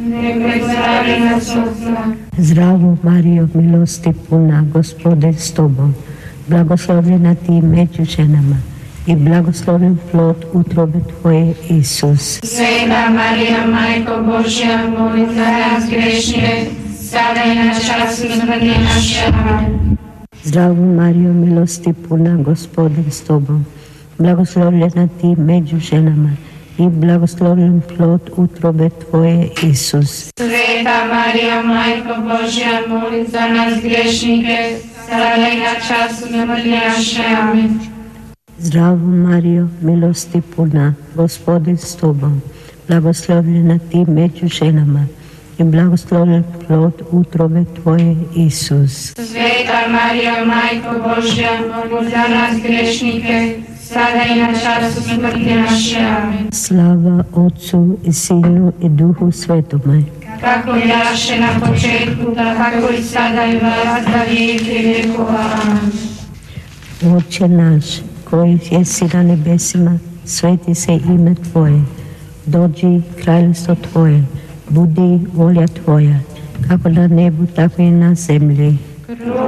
nego zbavi nas od zla. Zdravo Marijo, milosti puna, Gospodin s tobom, blagoslovljena ti među ženama i blagoslovljen plod utrobe tvoje, Isus. Sveta Marija, Majko Božja, moli za nas grešnike, sada i na času smrti naše. Amen. Zdravo Marijo, milosti puna, Gospodin s tobom, blagoslovljena ti među ženama i blagoslovljen plod utrobe tvoje, Isus. Sveta Marija, Majko Božja, moli za nas grešnike, sada i na času smrti naše. Amen. Zdravo Marijo, milosti puna, Gospodin s tobom, blagoslovljena ti među ženama i blagoslovljen plod utrobe tvoje, Isus. Sveta Marija, Majko Božja, moli za nas grešnike, sada i na času smrti naše. Amen. Slava Otcu i Sinu i Duhu Svetome, kako jaše na početku, tako i sada i na vijeke vjekova. Amen. Oče naš, koji jesi na nebesima, sveti se ime Tvoje, dođi kraljevstvo Tvoje, budi volja Tvoja, kako na nebu, tako i na zemlji.